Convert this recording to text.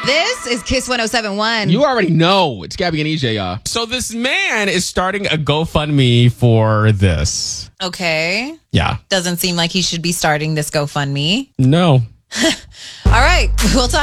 This is Kiss 107.1. You already know. It's Gabby and EJ, y'all. So this man is starting a GoFundMe for this. Okay. Yeah. Doesn't seem like he should be starting this GoFundMe. No. All right. We'll talk.